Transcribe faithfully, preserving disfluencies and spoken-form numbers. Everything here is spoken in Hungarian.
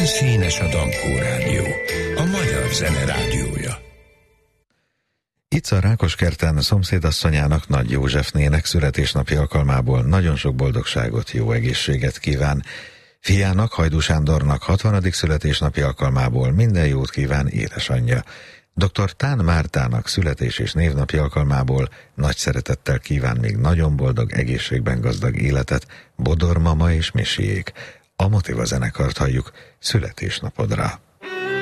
színes a Dankó Rádió, a magyar zene rádiója. Itt a Rákoskerten szomszédasszonyának, Nagy Józsefnének születésnapi alkalmából nagyon sok boldogságot, jó egészséget kíván. Fiának, Hajdú Sándornak hatvanadik születésnapi alkalmából minden jót kíván édesanyja. doktor Tán Mártának születés- és névnapi alkalmából nagy szeretettel kíván még nagyon boldog, egészségben gazdag életet Bodor mama és Misiék. A Motiva zenekart halljuk születésnapodra.